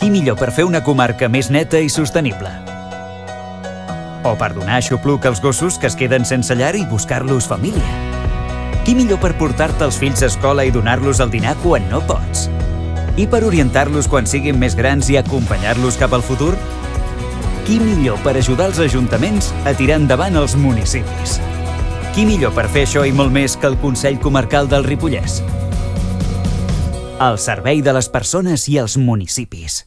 Qui millor per fer una comarca més neta i sostenible? O per donar xupluc als gossos que es queden sense llar i buscar-los família? Qui millor per portar-te els fills a escola i donar-los el dinar quan no pots? I per orientar-los quan siguin més grans i acompanyar-los cap al futur? Qui millor per ajudar els ajuntaments a tirar endavant els municipis? Qui millor per fer això i molt més que el Consell Comarcal del Ripollès? Al servei de les persones i els municipis.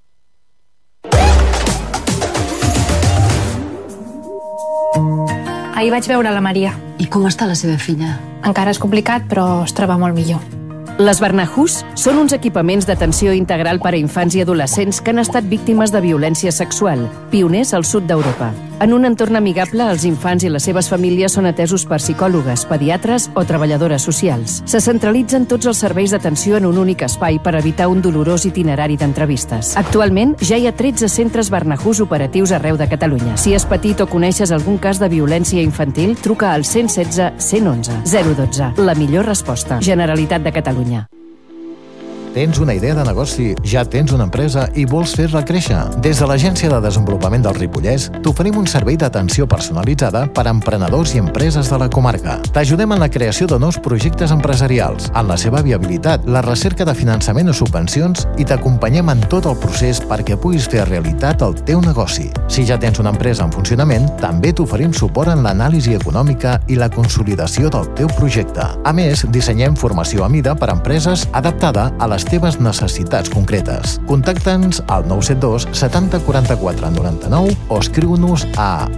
Ahir vaig veure la Maria. I com està la seva filla? Encara és complicat, però es troba molt millor. Les Barnahus són uns equipaments d'atenció integral per a infants i adolescents que han estat víctimes de violència sexual, pioners al sud d'Europa. En un entorn amigable, els infants i les seves famílies són atesos per psicòlogues, pediatres o treballadores socials. Se centralitzen tots els serveis d'atenció en un únic espai per evitar un dolorós itinerari d'entrevistes. Actualment, ja hi ha 13 centres Barnahus operatius arreu de Catalunya. Si és petit o coneixes algun cas de violència infantil, truca al 116 111 012. La millor resposta. Generalitat de Catalunya. Tens una idea de negoci, ja tens una empresa i vols fer-la créixer? Des de l'Agència de Desenvolupament del Ripollès t'oferim un servei d'atenció personalitzada per a emprenedors i empreses de la comarca. T'ajudem en la creació de nous projectes empresarials, en la seva viabilitat, la recerca de finançament o subvencions i t'acompanyem en tot el procés perquè puguis fer realitat el teu negoci. Si ja tens una empresa en funcionament, també t'oferim suport en l'anàlisi econòmica i la consolidació del teu projecte. A més, dissenyem formació a mida per a empreses adaptada a les teves necessitats concretes. Contacta'ns al 972 70 44 99 o escriu-nos a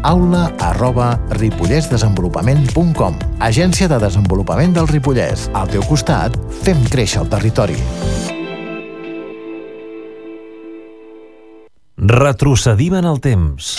aula@ripollesdesenvolupament.com. Agència de Desenvolupament del Ripollès. Al teu costat, fem créixer el territori. Retrocedim en el temps.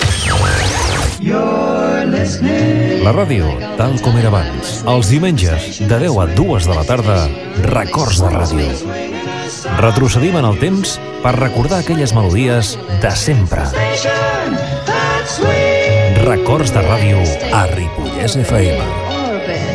La ràdio, tal com era abans. Els diumenges, de 10 a 2 de la tarda, Records de Ràdio. Retrocedim en el temps per recordar aquelles melodies de sempre. Records de Ràdio a Ripollès FM.